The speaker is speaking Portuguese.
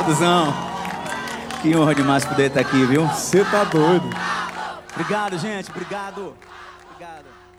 Duzão, que honra demais poder estar aqui, viu? Você tá doido. Obrigado, gente. Obrigado. Obrigado.